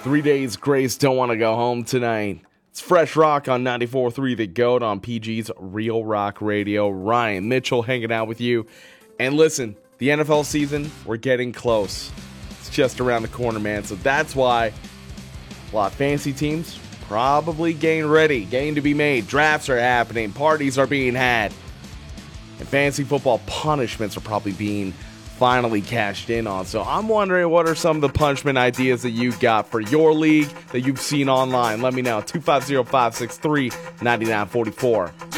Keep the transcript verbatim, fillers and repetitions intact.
Three Days Grace, Don't Want to Go Home Tonight. It's Fresh Rock on ninety-four point three The GOAT on P G's Real Rock Radio. Ryan Mitchell hanging out with you. And listen, the N F L season, we're getting close. It's just around the corner, man. So that's why a lot of fantasy teams probably getting ready, getting to be made. Drafts are happening. Parties are being had. And fantasy football punishments are probably being finally cashed in on. So I'm wondering, what are some of the punishment ideas that you got for your league that you've seen online? Let me know. two five zero, five six three, nine nine four four.